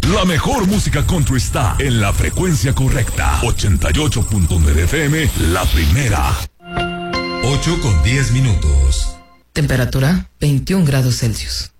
La mejor música country está en la frecuencia correcta. 88.9 FM, la primera. 8:10. Temperatura 21 grados Celsius.